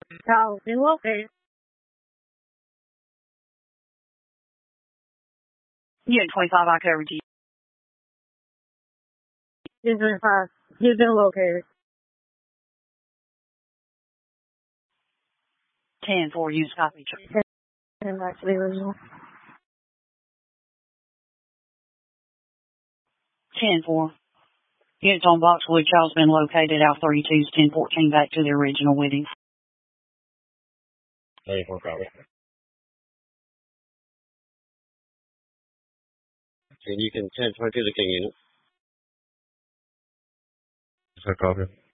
Call been located. Yeah, 25 I covered you. You've been located. 10-4, use copy. And back to the original. 10-4. Units on Boxwood, child's been located. Out 32's 10-14 back to the original with him. 34 copy. And you can 10-22 the King unit. Is that copy?